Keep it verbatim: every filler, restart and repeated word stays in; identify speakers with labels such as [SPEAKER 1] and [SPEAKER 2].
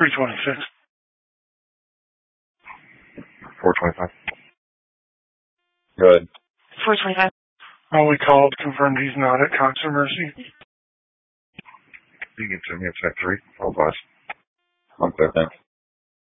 [SPEAKER 1] three twenty-six.
[SPEAKER 2] four twenty-five. Go ahead.
[SPEAKER 3] four twenty-five.
[SPEAKER 1] Oh, we called, confirmed he's not at Concert Mercy.
[SPEAKER 2] You can send me a check three. All bless. I'm clear, thanks.